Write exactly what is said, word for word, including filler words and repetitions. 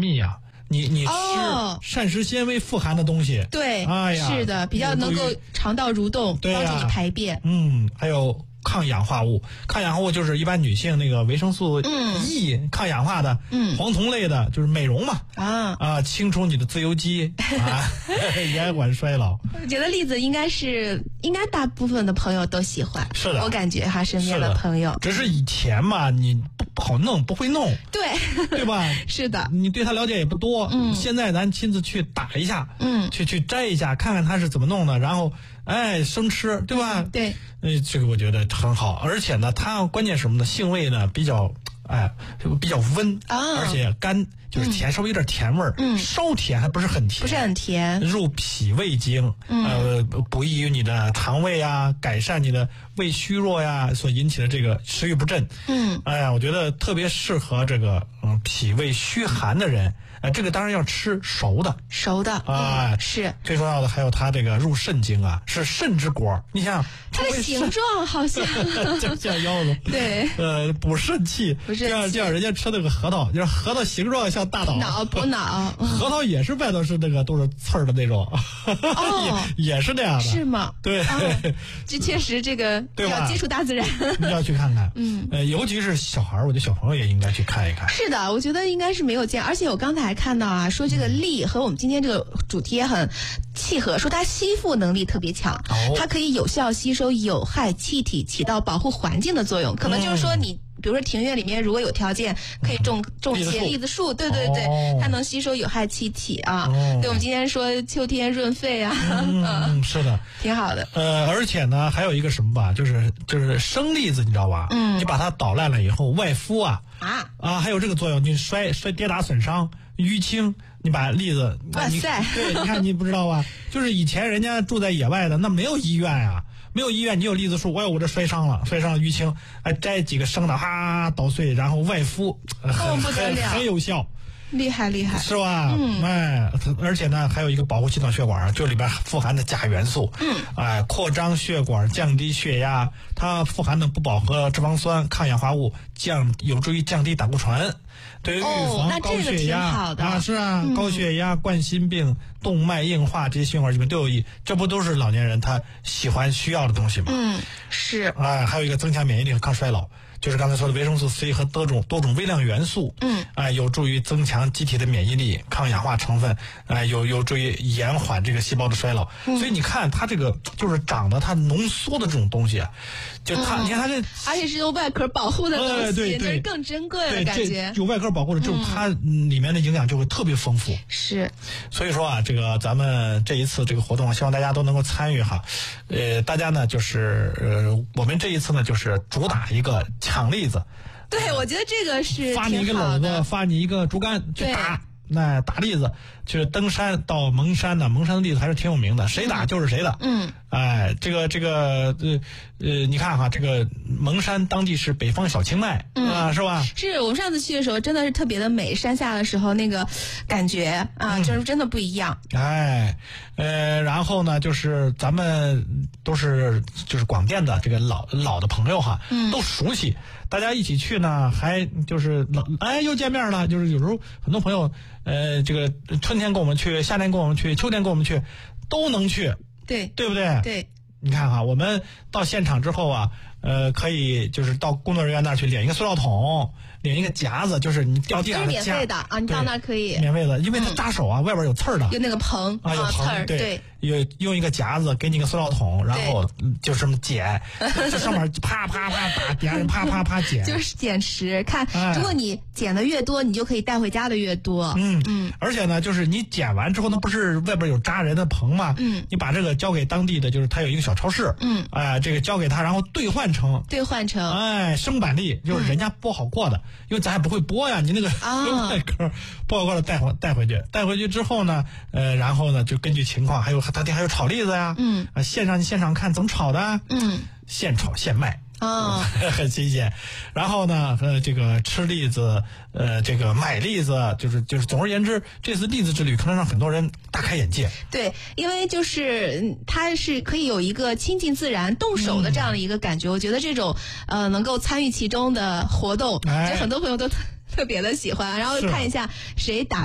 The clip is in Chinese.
蜜啊。你你吃膳食纤维富含的东西， 对， 哎呀， 是的，比较能够肠道蠕动， 对呀， 帮助你排便。 嗯，还有抗氧化物，抗氧化物就是一般女性那个维生素 E、嗯、抗氧化的，嗯，黄酮类的，就是美容嘛，啊啊，清除你的自由基啊，延缓衰老。 我觉得栗子应该是应该大部分的朋友都喜欢， 是的， 我感觉哈，身边的朋友， 只是以前嘛，你不好弄，不会弄， 对对吧？ 是的， 你对它了解也不多，嗯，现在咱亲自去打一下，嗯，去去摘一下，看看它是怎么弄的，然后哎生吃，对吧？ 嗯、对， 呃，这个我觉得很好，而且呢，它关键什么呢？性味呢比较。哎，比较温，啊、而且干，就是甜，嗯、稍微有点甜味儿，嗯，稍甜还不是很甜， 不是很甜， 入脾胃经，嗯、呃，补益于你的肠胃啊，改善你的胃虚弱呀所引起的这个食欲不振，嗯，哎呀，我觉得特别适合这个嗯脾胃虚寒的人，呃，这个当然要吃熟的， 熟的啊、 嗯，是最重要的，还有它这个入肾经啊，是肾之果，你想想它的形状好像像像腰子， 对， 呃，补肾气。这样这样，人家吃那个核桃，就是核桃形状像大脑， 脑补脑， 嗯、核桃也是外头是那个都是刺儿的那种，哦、也也是那样的， 是吗？ 对， 哦、这确实这个要接触大自然， 你要去看看，嗯，呃，尤其是小孩，我觉得小朋友也应该去看一看。 是的，我觉得应该是没有见，而且我刚才还看到啊，说这个栗和我们今天这个主题也很契合，说它吸附能力特别强，哦、它可以有效吸收有害气体，起到保护环境的作用，可能就是说你。嗯比如说庭院里面如果有条件可以种种一些栗子树，对对对，哦、它能吸收有害气体啊。哦、对，我们今天说秋天润肺啊， 嗯，嗯是的， 挺好的。 呃，而且呢，还有一个什么吧，就是就是生栗子，你知道吧？嗯，你把它捣烂了以后，外敷啊啊啊，还有这个作用，你摔摔跌打损伤、淤青，你把栗子， 哇塞， 对，你看你不知道吧？就是以前人家住在野外的，那没有医院啊。没有医院，你有栗子树，我有我这摔伤了，摔伤了淤青，哎，摘几个生的，哈捣碎，然后外敷，很、 哦、不得了， 很有效， 厉害厉害， 是吧？嗯，哎，而且呢，还有一个保护心脑血管，就里边富含的钾元素，嗯，哎，扩张血管，降低血压，它富含的不饱和脂肪酸、抗氧化物，降有助于降低胆固醇。对于预防高血压、 哦、 啊，是啊，嗯、高血压、冠心病、动脉硬化这些血管疾病都有益，这不都是老年人他喜欢需要的东西吗？ 嗯，是。 哎，还有一个增强免疫力和抗衰老，就是刚才说的维生素 C 和多种多种微量元素，嗯，哎，有助于增强机体的免疫力，抗氧化成分，哎，有有助于延缓这个细胞的衰老。嗯、所以你看它这个就是长得它浓缩的这种东西，就它、嗯、你看它这， 而且是用外壳保护的东西， 呃、对对， 就是更珍贵的感觉。 有外壳保护的，这种它里面的营养就会特别丰富。 是， 所以说啊，这个咱们这一次这个活动，希望大家都能够参与哈。呃，大家呢就是呃，我们这一次呢就是主打一个抢栗子。 对，我觉得这个是发你一个篓子，发你一个竹竿去打。那打栗子，去登山到蒙山的，蒙山的栗子还是挺有名的，谁打就是谁的。嗯，哎，这个这个呃呃，你看哈，这个蒙山当地是北方小清迈，嗯、啊，是吧？ 是我们上次去的时候，真的是特别的美，山下的时候那个感觉啊，就是真的不一样。 嗯、哎，呃，然后呢，就是咱们都是就是广电的这个老老的朋友哈，嗯，都熟悉。大家一起去呢，还就是哎又见面了，就是有时候很多朋友，呃，这个春天跟我们去，夏天跟我们去，秋天跟我们去，都能去， 对对不对？ 对， 你看哈，我们到现场之后啊，呃，可以就是到工作人员那儿去领一个塑料桶，领一个夹子，就是你掉地上的夹， 这是免费的啊，你到那儿可以免费的，因为它扎手啊，嗯、外边有刺儿的， 有那个棚啊，有棚， 刺对。 对有用一个夹子给你个塑料桶，然后就这么捡，这上面啪啪啪打，底下人啪啪啪捡， 就是捡拾。看，哎、如果你捡的越多，你就可以带回家的越多。 嗯嗯。而且呢，就是你捡完之后，那不是外边有扎人的棚吗？嗯。你把这个交给当地的，就是他有一个小超市。嗯。哎、呃，这个交给他，然后兑换成兑换成哎生板栗，就是人家剥好过的，嗯、因为咱还不会剥呀，你那个外壳剥好过的带回带回去，带回去之后呢，呃，然后呢就根据情况，还有当地还有炒栗子呀，嗯，啊，现场现场看怎么炒的，嗯，现炒现卖。 哦， 很新鲜。然后呢，呃，这个吃栗子，呃，这个买栗子，就是就是，总而言之，这次栗子之旅可能让很多人大开眼界。 对，因为就是它是可以有一个亲近自然、动手的这样的一个感觉。嗯、我觉得这种呃能够参与其中的活动，哎、就很多朋友都特别的喜欢。然后看一下谁打。